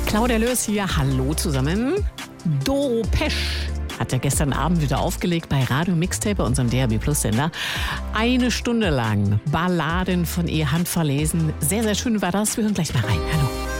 Claudia Löß hier, hallo zusammen. Doro Pesch hat ja gestern Abend wieder aufgelegt bei Radio Mixtape, bei unserem DRB Plus Sender. 1 Stunde lang Balladen von ihr handverlesen. Sehr, sehr schön war das. Wir hören gleich mal rein. Hallo.